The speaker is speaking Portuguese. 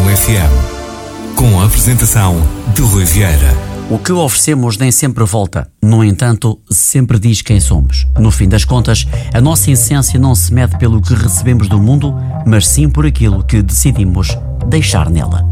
FM, com a apresentação de Rui Vieira. O que oferecemos nem sempre volta, no entanto, sempre diz quem somos. No fim das contas, a nossa essência não se mede pelo que recebemos do mundo, mas sim por aquilo que decidimos deixar nela.